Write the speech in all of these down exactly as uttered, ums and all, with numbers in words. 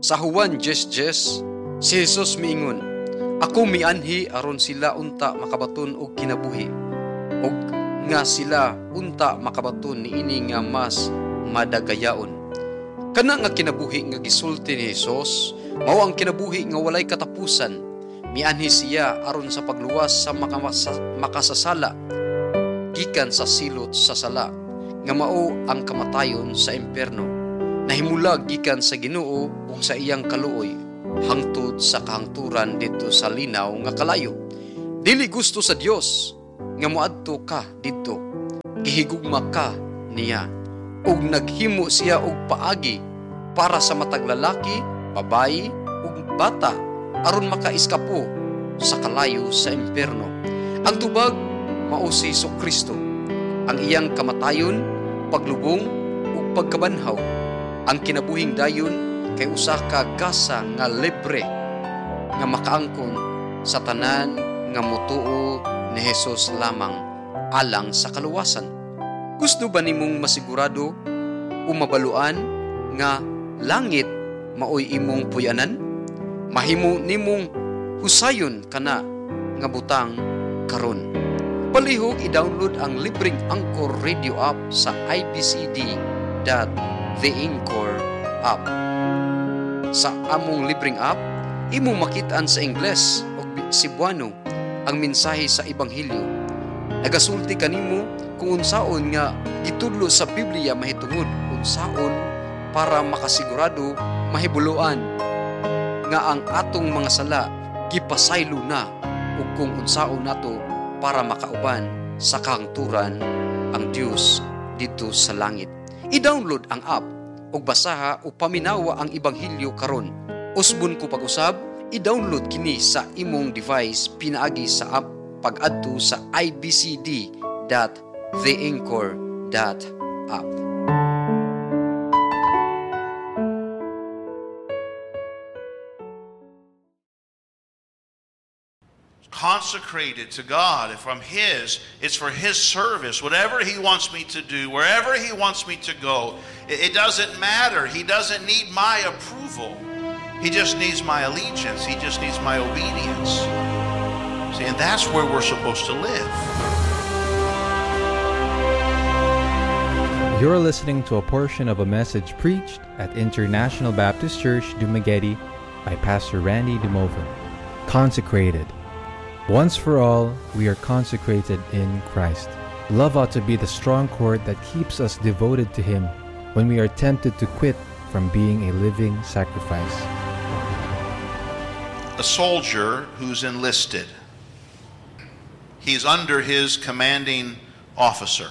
Sa Juan Jes Jes, si Jesus miingon, ako mianhi aron sila unta makabaton og kinabuhi, og nga sila unta makabaton niini nga mas madagayaon. Kana nga kinabuhi nga gisulti ni Jesus, mao ang kinabuhi nga walay katapusan. Mianhi siya aron sa pagluwas sa makamasa, makasasala gikan sa silot sa sala, nga mao ang kamatayon sa impierno. Nahimula gikan sa Ginoo ug sa iyang kaluoy hangtod sa kahangturan dito sa linaw nga kalayo. Dili gusto sa Dios nga moadto ka didto, gihigugma ka niya, ug naghimo siya og paagi para sa matag lalaki, babayi ug bata aron makaiskapo sa kalayo sa impierno. Ang tubag mao si Jesu-Kristo, ang iyang kamatayon, paglubong ug pagkabanhaw. Ang kinabuhing dayon kay usa ka gasa nga libre nga makaangkon sa tanan nga motuo ni Jesus lamang alang sa kaluwasan. Gusto ba nimong masigurado o mabaluan nga langit maoy imong puyanan? Mahimo nimong husayon kana nga butang karon. Palihog i-download ang libreng Anchor Radio app sa i b c d dot the anchor app. Sa among libreng app, imong makitaan sa Ingles o Cebuano ang mensahe sa Ebanghelyo. Nagasulti kanimo kung unsaon nga gitudlo sa Biblia mahitungod unsaon para makasigurado mahibuluan nga ang atong mga sala gipasaylo na ug kung unsaon nato para makauban sa kahangturan ang Dios dito sa langit. I-download ang app ug basaha o paminawa ang Ebanghelyo karon. Usbon ko pag-usab, i-download kini sa imong device pinaagi sa app pag-adto sa i b c d dot the anchor dot app. Consecrated to God. If I'm His, it's for His service. Whatever He wants me to do, wherever He wants me to go, it, it doesn't matter. He doesn't need my approval. He just needs my allegiance. He just needs my obedience. See, and that's where we're supposed to live. You're listening to a portion of a message preached at International Baptist Church, Dumaguete by Pastor Randy Dumovan. Consecrated. Once for all, we are consecrated in Christ. Love ought to be the strong cord that keeps us devoted to Him when we are tempted to quit from being a living sacrifice. A soldier who's enlisted, he's under his commanding officer,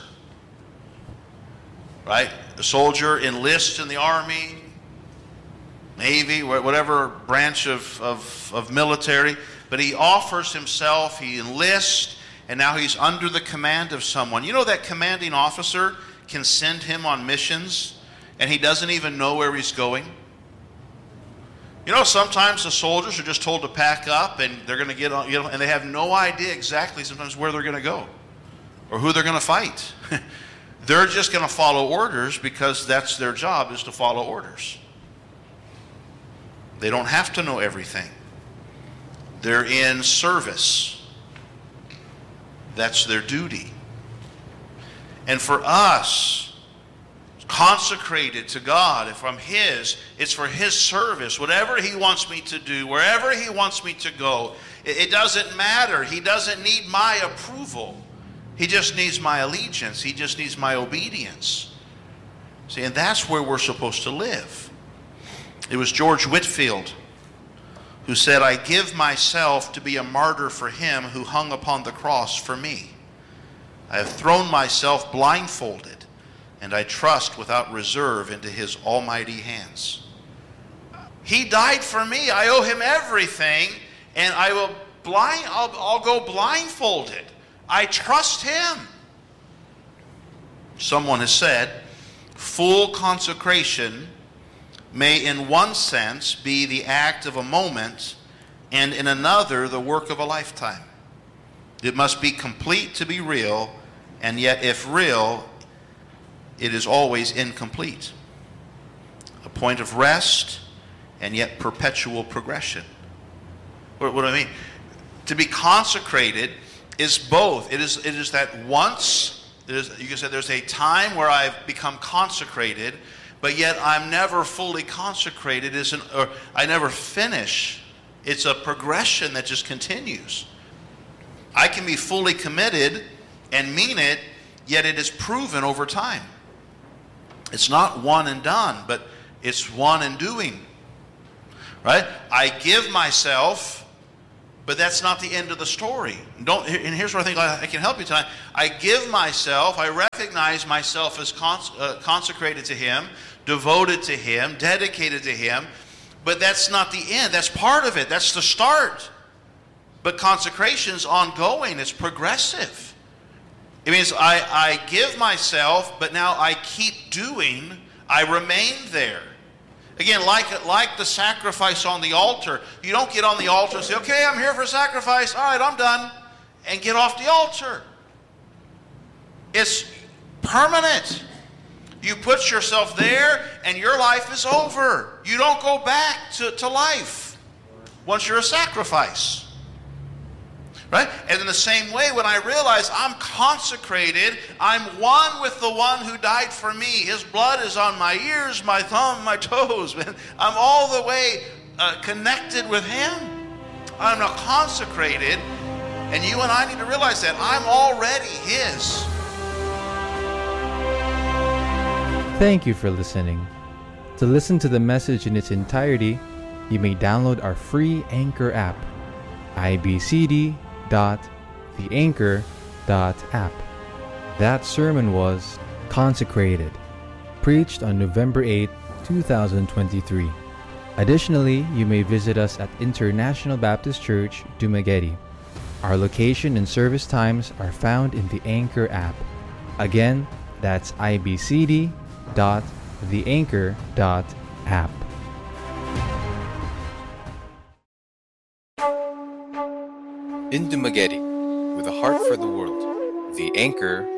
right? A soldier enlists in the Army, Navy, whatever branch of, of, of military, but he offers himself, he enlists, and now he's under the command of someone. You know that commanding officer can send him on missions, and he doesn't even know where he's going? You know, sometimes the soldiers are just told to pack up, and they're going to get on, you know, and they have no idea exactly sometimes where they're going to go or who they're going to fight. They're just going to follow orders because that's their job, is to follow orders. They don't have to know everything. They're in service. That's their duty. And for us, consecrated to God, if I'm His, it's for His service. Whatever He wants me to do, wherever He wants me to go, it, it doesn't matter. He doesn't need my approval. He just needs my allegiance. He just needs my obedience. See, and that's where we're supposed to live. It was George Whitefield who said, I give myself to be a martyr for Him who hung upon the cross for me. I have thrown myself blindfolded, and I trust without reserve into His almighty hands. He died for me. I owe Him everything, and I will blind, I'll, I'll go blindfolded. I trust Him. Someone has said, full consecration may in one sense be the act of a moment, and in another the work of a lifetime. It must be complete to be real, and yet if real, it is always incomplete. A point of rest and yet perpetual progression. What, what do I mean? To be consecrated is both. It is, it is that once, it is, you can say there's a time where I've become consecrated, but yet I'm never fully consecrated, isn't, or I never finish. It's a progression that just continues. I can be fully committed and mean it, yet it is proven over time. It's not one and done, but it's one and doing. Right? I give myself, but that's not the end of the story. Don't. And here's where I think I can help you tonight. I give myself, I recognize myself as cons- uh, consecrated to Him, devoted to Him, dedicated to Him, but that's not the end. That's part of it. That's the start. But consecration's ongoing. It's progressive. It means I, I give myself, but now I keep doing. I remain there. Again, like, like the sacrifice on the altar. You don't get on the altar and say, okay, I'm here for sacrifice. All right, I'm done. And get off the altar. It's permanent. You put yourself there and your life is over. You don't go back to, to life once you're a sacrifice. Right? And in the same way, when I realize I'm consecrated, I'm one with the one who died for me. His blood is on my ears, my thumb, my toes. I'm all the way uh, connected with Him. I'm now consecrated, and you and I need to realize that I'm already His. Thank you for listening. To listen to the message in its entirety, you may download our free Anchor app, I B C D dot the anchor dot app. That sermon was Consecrated, preached on November eighth, twenty twenty-three. Additionally, you may visit us at International Baptist Church, Dumaguete. Our location and service times are found in the Anchor app. Again, that's I B C D dot the anchor dot app. In Dumaguete, with a heart for the world, the Anchor